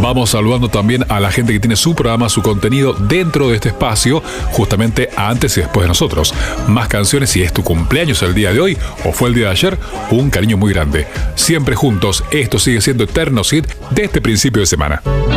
Vamos saludando también a la gente que tiene su programa, su contenido dentro de este espacio, justamente antes y después de nosotros. Más canciones si es tu cumpleaños el día de hoy o fue el día de ayer, un cariño muy grande. Siempre juntos, esto sigue siendo Eterno Hit de este principio de semana.